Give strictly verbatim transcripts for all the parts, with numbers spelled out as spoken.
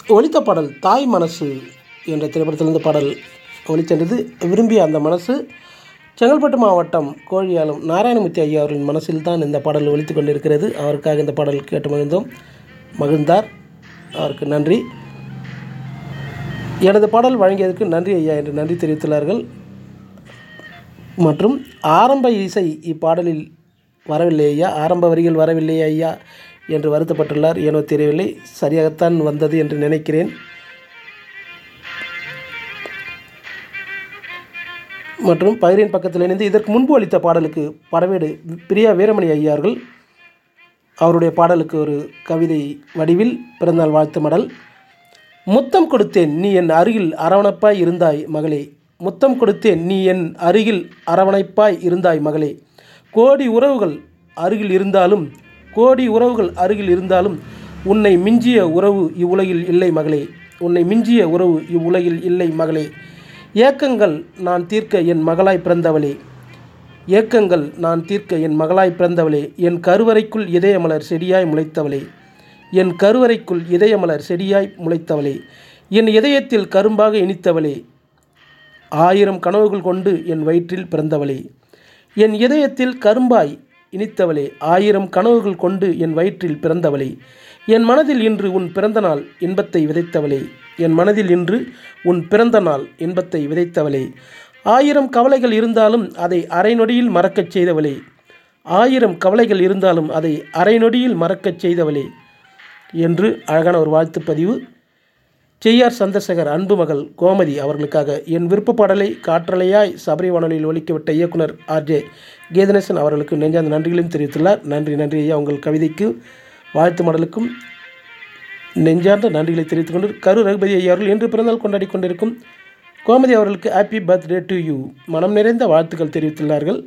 ஒலித்த பாடல் தாய் மனசு என்ற திரைப்படத்திலிருந்து பாடல் ஒலிச்சென்றது. விரும்பிய அந்த மனசு செங்கல்பட்டு மாவட்டம் கோழியாலும் நாராயணமூர்த்தி ஐயா அவர்களின் மனசில் தான் இந்த பாடல் ஒலித்து கொண்டிருக்கிறது. அவருக்காக இந்த பாடல் கேட்டு மகிழ்ந்தோம். மகிழ்ந்தார். அவருக்கு நன்றி. எனது பாடல் வழங்கியதற்கு நன்றி ஐயா என்று நன்றி தெரிவித்துள்ளார்கள். மற்றும் ஆரம்ப இசை இப்பாடலில் வரவில்லை ஐயா, ஆரம்ப வரிகள் வரவில்லை ஐயா என்று வருத்தப்பட்டுள்ளார். ஏனோ தெரியவில்லை, சரியாகத்தான் வந்தது என்று நினைக்கிறேன். மற்றும் பகிரின் பக்கத்தில் இணைந்து இதற்கு முன்பு அளித்த பாடலுக்கு படவேடு பிரியா வீரமணி ஐயார்கள் அவருடைய பாடலுக்கு ஒரு கவிதை வடிவில் பிறந்தநாள் வாழ்த்து மடல். முத்தம் கொடுத்தேன் நீ என் அருகில் அரவணைப்பாய் இருந்தாய் மகளே, முத்தம் கொடுத்தேன் நீ என் அருகில் அரவணைப்பாய் இருந்தாய் மகளே, கோடி உறவுகள் அருகில் இருந்தாலும் கோடி உறவுகள் அருகில் இருந்தாலும் உன்னை மிஞ்சிய உறவு இவ்வுலகில் இல்லை மகளே, உன்னை மிஞ்சிய உறவு இவ்வுலகில் இல்லை மகளே, ஏக்கங்கள் நான் தீர்க்க என் மகளாய் பிறந்தவளே, ஏக்கங்கள் நான் தீர்க்க என் மகளாய் பிறந்தவளே, என் கருவறைக்குள் இதயமலர் செடியாய் முளைத்தவளே, என் கருவறைக்குள் இதயமலர் செடியாய் முளைத்தவளே, என் இதயத்தில் கரும்பாக இனித்தவளே, ஆயிரம் கனவுகள் கொண்டு என் வயிற்றில் பிறந்தவளே, என் இதயத்தில் கரும்பாய் இனித்தவளே, ஆயிரம் கனவுகள் கொண்டு என் வயிற்றில் பிறந்தவளே, என் மனதில் இன்று உன் பிறந்த நாள் இன்பத்தை விதைத்தவளே, என் மனதில் இன்று உன் பிறந்த நாள் இன்பத்தை விதைத்தவளே, ஆயிரம் கவலைகள் இருந்தாலும் அதை அரை நொடியில் மறக்கச் செய்தவளே, ஆயிரம் கவலைகள் இருந்தாலும் அதை அரை நொடியில் மறக்கச் செய்தவளே என்று அழகான ஒரு வாழ்த்துப்பதிவு. செய்யார் சந்திரசேகர் அன்பு மகள் கோமதி அவர்களுக்காக என் விருப்ப பாடலை காற்றலையாய் சபரி வானொலியில் ஒலிக்கவிட்ட இயக்குனர் ஆர்ஜே கீதநேசன் அவர்களுக்கு நெஞ்சார்ந்த நன்றிகளையும் தெரிவித்துள்ளார். நன்றி நன்றி ஐயா, உங்கள் கவிதைக்கு வாழ்த்து மடலுக்கும் நெஞ்சார்ந்த நன்றிகளை தெரிவித்துக் கொண்டு கரு ரகுபதி ஐயா அவர்கள் இன்று பிறந்தால் கொண்டாடி கொண்டிருக்கும் கோமதி அவர்களுக்கு ஹாப்பி பர்த்டே டு யூ மனம் நிறைந்த வாழ்த்துக்கள் தெரிவித்துள்ளார்கள்.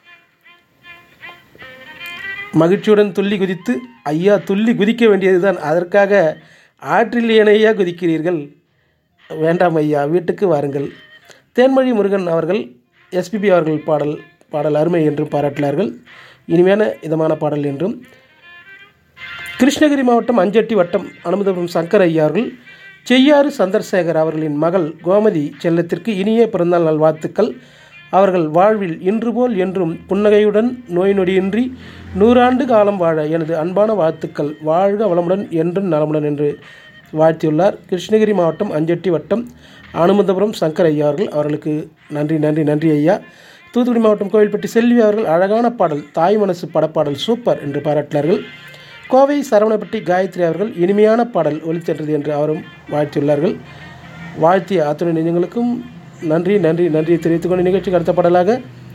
மகிழ்ச்சியுடன் துள்ளி குதித்து ஐயா துள்ளி குதிக்க வேண்டியதுதான், அதற்காக ஆற்றில் ஏனையா குதிக்கிறீர்கள், வேண்டாம் ஐயா வீட்டுக்கு வாருங்கள். தேன்மொழி முருகன் அவர்கள் எஸ்பிபி அவர்கள் பாடல் பாடல் அருமை என்றும் பாராட்டினார்கள். இனிமையான இதமான பாடல் என்றும். கிருஷ்ணகிரி மாவட்டம் அஞ்சட்டி வட்டம் அனுமதபுரம் சங்கர் ஐயா அவர்கள் செய்யாறு சந்திரசேகர் அவர்களின் மகள் கோமதி செல்லத்திற்கு இனிய பிறந்தநாள் நல்வாழ்த்துக்கள். அவர்கள் வாழ்வில் இன்று போல் என்றும் புன்னகையுடன் நோய் நொடியின்றி நூறாண்டு காலம் வாழ எனது அன்பான வாழ்த்துக்கள், வாழ்க வளமுடன் என்றும் நலமுடன் என்று வாழ்த்தியுள்ளார். கிருஷ்ணகிரி மாவட்டம் அஞ்சட்டி வட்டம் அனுமதபுரம் சங்கர் ஐயா அவர்கள் அவர்களுக்கு நன்றி நன்றி நன்றி ஐயா. தூத்துக்குடி மாவட்டம் கோவில்பட்டி செல்வி அவர்கள் அழகான பாடல் தாய் மனசு படப்பாடல் சூப்பர் என்று பாராட்டினார்கள். கோவை சரவணப்பட்டி காயத்ரி அவர்கள் இனிமையான பாடல் ஒலிச்சென்றது என்று அவரும் வாழ்த்தியுள்ளார்கள். வாழ்த்திய அத்துணை நெஞ்சங்களுக்கும் நன்றி நன்றி நன்றியை தெரிவித்துக் கொண்டு நிகழ்ச்சிக்கு அடுத்த பாடலாக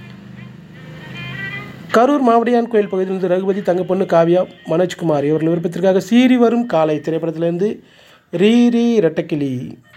கரூர் மாவடியான் கோயில் பகுதியிலிருந்து ரகுபதி தங்கப்பொண்ணு காவியா மனோஜ்குமார் இவர்கள் விருப்பத்திற்காக சீறி வரும் காலை திரைப்படத்திலிருந்து ரீ ரீ ரெட்டக்கிளி